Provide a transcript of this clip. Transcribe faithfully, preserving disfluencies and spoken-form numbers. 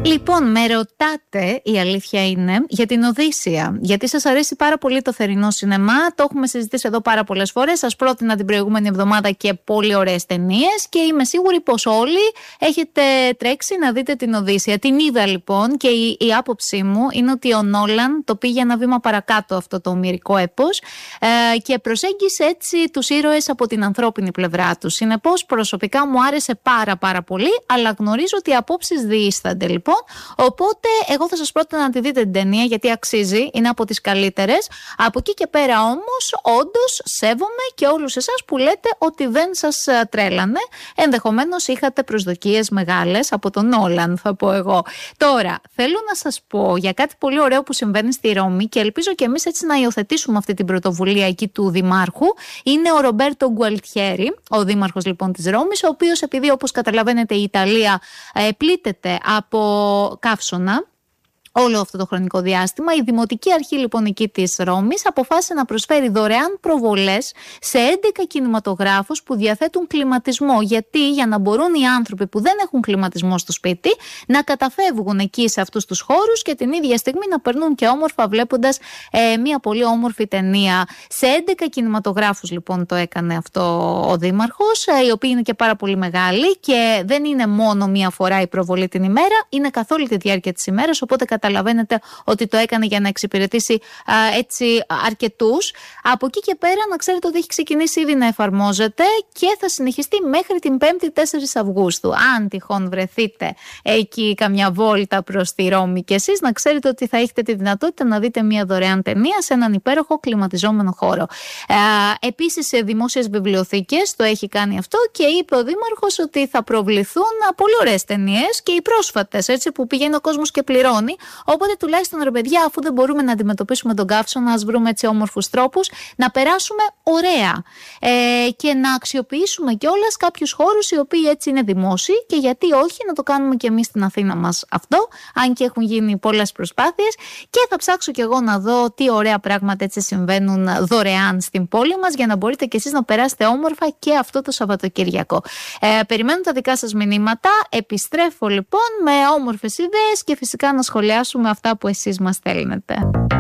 Λοιπόν, με ρωτάτε, η αλήθεια είναι, για την Οδύσσεια. Γιατί σας αρέσει πάρα πολύ το θερινό σινεμά. Το έχουμε συζητήσει εδώ πάρα πολλές φορές. Σας πρότεινα την προηγούμενη εβδομάδα και πολύ ωραίες ταινίες. Και είμαι σίγουρη πως όλοι έχετε τρέξει να δείτε την Οδύσσεια. Την είδα λοιπόν και η, η άποψή μου είναι ότι ο Νόλαν το πήγε ένα βήμα παρακάτω αυτό το ομηρικό έπος ε, και προσέγγισε έτσι τους ήρωες από την ανθρώπινη πλευρά τους. Συνεπώς, προσωπικά μου άρεσε πάρα πάρα πολύ, αλλά γνωρίζω ότι οι απόψεις διείστανται λοιπόν. Οπότε, εγώ θα σας πρότεινα να τη δείτε την ταινία, γιατί αξίζει, είναι από τις καλύτερες. Από εκεί και πέρα όμως, όντως σέβομαι και όλους εσάς που λέτε ότι δεν σας τρέλανε. Ενδεχομένως είχατε προσδοκίες μεγάλες από τον Νόλαν, θα πω εγώ. Τώρα, θέλω να σας πω για κάτι πολύ ωραίο που συμβαίνει στη Ρώμη και ελπίζω και εμείς έτσι να υιοθετήσουμε αυτή την πρωτοβουλία εκεί του Δημάρχου. Είναι ο Ρομπέρτο Γκουαλτιέρη, ο Δήμαρχος λοιπόν της Ρώμης, ο οποίος, επειδή όπως καταλαβαίνετε η Ιταλία ε, πλήττεται από καύσωνα όλο αυτό το χρονικό διάστημα, η Δημοτική Αρχή λοιπόν εκεί της Ρώμης αποφάσισε να προσφέρει δωρεάν προβολές σε έντεκα κινηματογράφους που διαθέτουν κλιματισμό. Γιατί για να μπορούν οι άνθρωποι που δεν έχουν κλιματισμό στο σπίτι να καταφεύγουν εκεί σε αυτούς τους χώρους και την ίδια στιγμή να περνούν και όμορφα βλέποντας ε, μια πολύ όμορφη ταινία. Σε έντεκα κινηματογράφους λοιπόν το έκανε αυτό ο Δήμαρχος, ε, οι οποίοι είναι και πάρα πολύ μεγάλοι και δεν είναι μόνο μια φορά η προβολή την ημέρα, είναι καθ' όλη τη διάρκεια της ημέρας, οπότε καταλαβαίνετε ότι το έκανε για να εξυπηρετήσει α, έτσι αρκετούς. Από εκεί και πέρα να ξέρετε ότι έχει ξεκινήσει ήδη να εφαρμόζεται και θα συνεχιστεί μέχρι την πέμπτη τέσσερις Αυγούστου. Αν τυχόν βρεθείτε εκεί καμιά βόλτα προς τη Ρώμη και εσείς, να ξέρετε ότι θα έχετε τη δυνατότητα να δείτε μια δωρεάν ταινία σε έναν υπέροχο κλιματιζόμενο χώρο. Ε, επίσης σε δημόσιες βιβλιοθήκες το έχει κάνει αυτό και είπε ο Δήμαρχος ότι θα προβληθούν πολύ ωραίες ταινίες και οι πρόσφατες, έτσι, που πηγαίνει ο κόσμος και πληρώνει. Οπότε τουλάχιστον, ρε παιδιά, αφού δεν μπορούμε να αντιμετωπίσουμε τον καύσωνα, ας βρούμε έτσι όμορφους τρόπους να περάσουμε ωραία ε, και να αξιοποιήσουμε κιόλας κάποιους χώρους οι οποίοι έτσι είναι δημόσιοι, και γιατί όχι να το κάνουμε κι εμείς στην Αθήνα μας αυτό, αν και έχουν γίνει πολλές προσπάθειες. Και θα ψάξω κι εγώ να δω τι ωραία πράγματα έτσι συμβαίνουν δωρεάν στην πόλη μας, για να μπορείτε κι εσείς να περάσετε όμορφα και αυτό το Σαββατοκύριακο. Ε, περιμένω τα δικά σας μηνύματα. Επιστρέφω λοιπόν με όμορφες ιδέες και φυσικά να σχολιάσουμε αυτά που εσείς μας στέλνετε.